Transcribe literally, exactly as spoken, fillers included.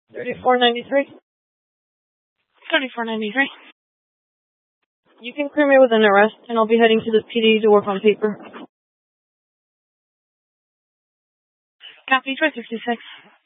thirty-four ninety-three. thirty-four ninety-three. You can clear me with an arrest, and I'll be heading to the P D to work on paper. Copy, three sixty-six.